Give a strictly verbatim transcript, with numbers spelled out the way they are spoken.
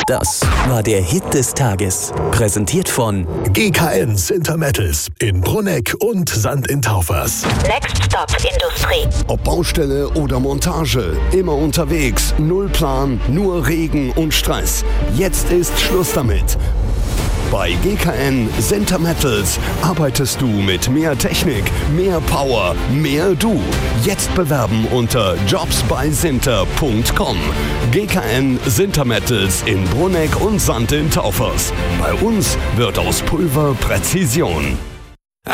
Das war der Hit des Tages. Präsentiert von G K N Sintermetals in Brunegg und Sand in Taufers. Next Stop Industrie. Ob Baustelle oder Montage, immer unterwegs, null Plan, nur Regen und Stress. Jetzt ist Schluss damit. Bei G K N Sintermetals arbeitest du mit mehr Technik, mehr Power, mehr du. Jetzt bewerben unter jobs bei sinter punkt com. G K N Sintermetals in Brunegg und Sand in Taufers. Bei uns wird aus Pulver Präzision.